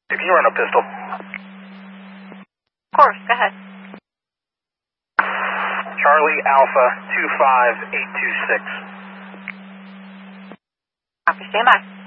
Can you run a pistol? Of course, go ahead. Charlie Alpha 25826. Copy, stand by.